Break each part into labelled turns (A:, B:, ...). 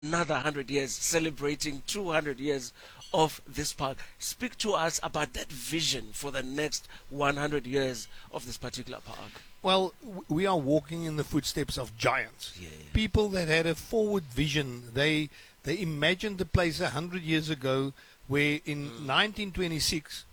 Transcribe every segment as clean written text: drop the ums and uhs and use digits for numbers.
A: another 100 years, celebrating 200 years of this park. Speak to us about that vision for the next 100 years of this particular park.
B: Well, we are walking in the footsteps of giants.
A: Yeah.
B: People that had a forward vision. They imagined the place 100 years ago, where in 1926,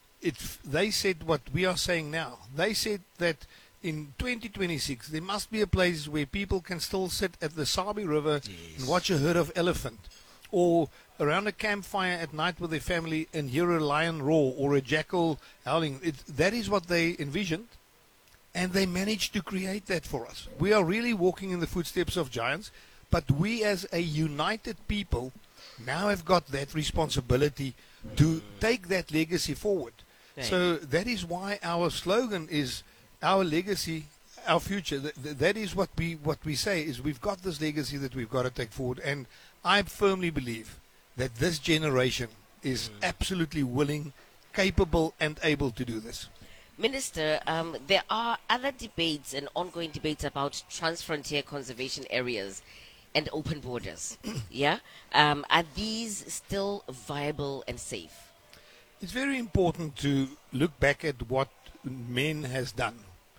B: they said what we are saying now. They said that in 2026 there must be a place where people can still sit at the Sabi River and watch a herd of elephant, or around a campfire at night with their family and hear a lion roar or a jackal howling. That is what they envisioned. And they managed to create that for us. We are really walking in the footsteps of giants, but we as a united people now have got that responsibility to take that legacy forward. So that is why our slogan is our legacy, our future. That is what we say, is we've got this legacy that we've got to take forward. And I firmly believe that this generation is absolutely willing, capable, and able to do this.
C: Minister, there are other debates and ongoing debates about transfrontier conservation areas and open borders. Yeah? Are these still viable and safe?
B: It's very important to look back at what man has done.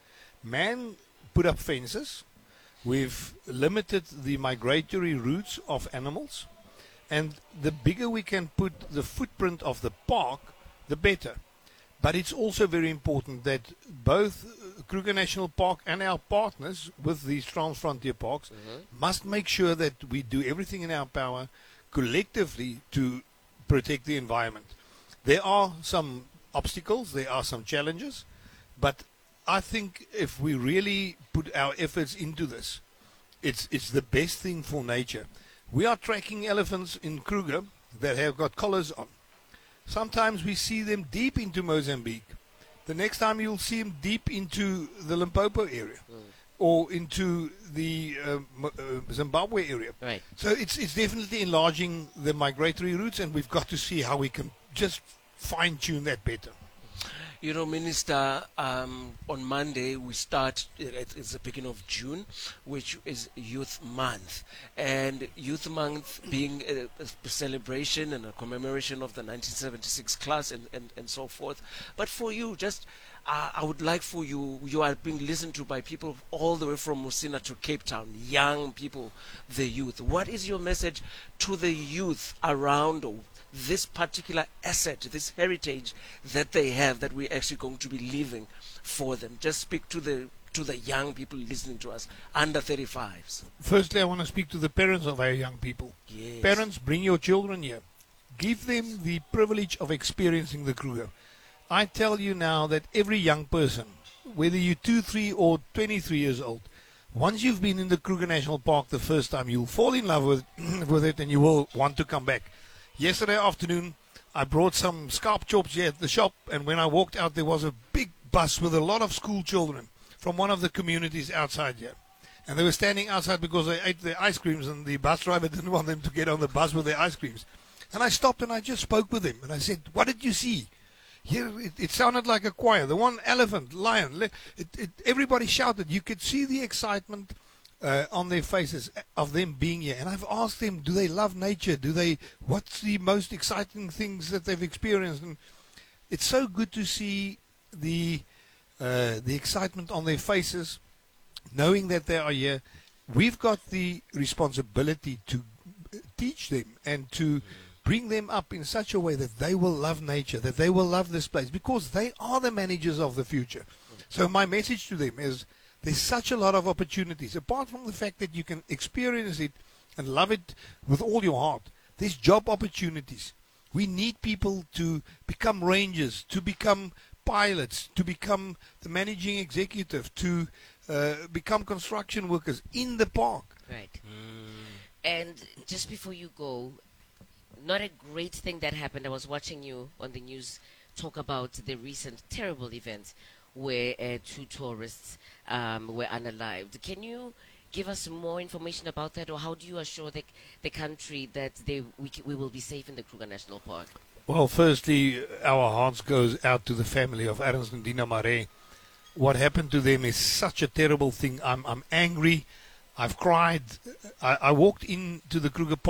B: Man put up fences. We've limited the migratory routes of animals. And the bigger we can put the footprint of the park, the better. But it's also very important that both Kruger National Park and our partners with these transfrontier parks must make sure that we do everything in our power collectively to protect the environment. There are some obstacles, there are some challenges, but I think if we really put our efforts into this, it's the best thing for nature. We are tracking elephants in Kruger that have got collars on. Sometimes we see them deep into Mozambique. The next time you'll see them deep into the Limpopo area or into the Zimbabwe area.
C: Right.
B: So it's definitely enlarging the migratory routes, and we've got to see how we can just fine-tune that better.
A: You know, Minister, on Monday we start, it's the beginning of June, which is Youth Month. And Youth Month being a celebration and a commemoration of the 1976 class and so forth. But for you, just, I would like for you are being listened to by people all the way from Musina to Cape Town, young people, the youth. What is your message to the youth around this particular asset, this heritage that they have, that we're actually going to be leaving for them? Just speak to the young people listening to us, under 35s.
B: Firstly, I want to speak to the parents of our young people.
A: Yes.
B: Parents, bring your children here. Give them the privilege of experiencing the Kruger. I tell you now that every young person, whether you're 2, 3 or 23 years old, once you've been in the Kruger National Park the first time, you'll fall in love with it, and you will want to come back. Yesterday afternoon, I brought some scalp chops here at the shop, and when I walked out, there was a big bus with a lot of school children from one of the communities outside here. And they were standing outside because they ate their ice creams, and the bus driver didn't want them to get on the bus with their ice creams. And I stopped and I just spoke with them, and I said, "What did you see?" Here, it sounded like a choir. The one elephant, lion, everybody shouted. You could see the excitement on their faces of them being here. And I've asked them, do they love nature? What's the most exciting things that they've experienced? And it's so good to see the excitement on their faces, knowing that they are here. We've got the responsibility to teach them and to bring them up in such a way that they will love nature, that they will love this place, because they are the managers of the future. So my message to them is, there's such a lot of opportunities. Apart from the fact that you can experience it and love it with all your heart, there's job opportunities. We need people to become rangers, to become pilots, to become the managing executive, to become construction workers in the park.
C: Right. And just before you go, not a great thing that happened. I was watching you on the news talk about the recent terrible events where 2 tourists were unalived. Can you give us more information about that, or how do you assure the country that we will be safe in the Kruger National Park?
B: Well, firstly, our hearts goes out to the family of Ernst and Dina Maree. What happened to them is such a terrible thing. I'm angry. I've cried. I walked into the Kruger